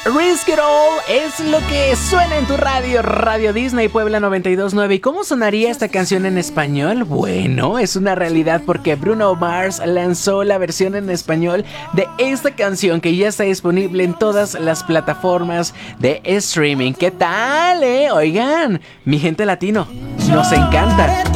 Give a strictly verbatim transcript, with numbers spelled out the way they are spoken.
Risk It All es lo que suena en tu radio, Radio Disney Puebla noventa y dos punto nueve. ¿Y cómo sonaría esta canción en español? Bueno, es una realidad porque Bruno Mars lanzó la versión en español de esta canción que ya está disponible en todas las plataformas de streaming. ¿Qué tal, eh? Oigan, mi gente latino, nos encanta.